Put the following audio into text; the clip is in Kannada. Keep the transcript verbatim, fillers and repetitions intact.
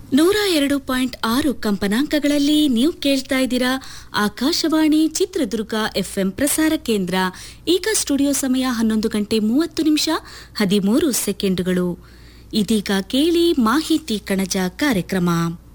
ನೂರ ಎರಡು ಪಾಯಿಂಟ್ ಆರು ಕಂಪನಾಂಕಗಳಲ್ಲಿ ನೀವು ಕೇಳ್ತಾ ಇದ್ದೀರಾ ಆಕಾಶವಾಣಿ ಚಿತ್ರದುರ್ಗ ಎಫ್ಎಂ ಪ್ರಸಾರ ಕೇಂದ್ರ. ಈಗ ಸ್ಟುಡಿಯೋ ಸಮಯ ಹನ್ನೊಂದು ಗಂಟೆ ಮೂವತ್ತು ನಿಮಿಷ ಹದಿಮೂರು ಸೆಕೆಂಡುಗಳು. ಇದೀಗ ಕೇಳಿ ಮಾಹಿತಿ ಕಣಜ ಕಾರ್ಯಕ್ರಮ.